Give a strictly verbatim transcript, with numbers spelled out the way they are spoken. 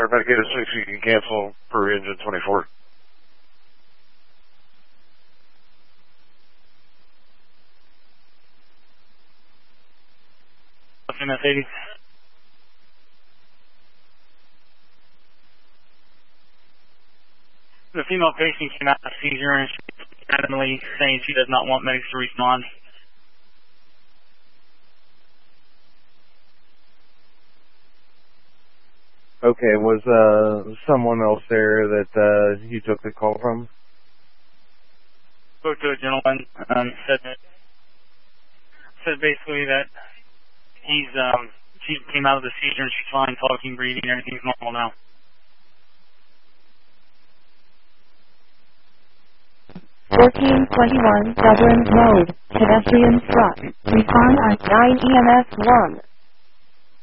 Tower, Medicated six, you can cancel per engine twenty-four. M S eighty. The female patient came out of seizure and she's adamantly saying she does not want medics to respond. Okay, was uh, someone else there that uh, you took the call from? Spoke to a gentleman, um, said that, said basically that he's, um, she came out of the seizure and she's fine, talking, breathing, everything's normal now. fourteen twenty-one, governed mode, pedestrian struck, respond on nine E M S one.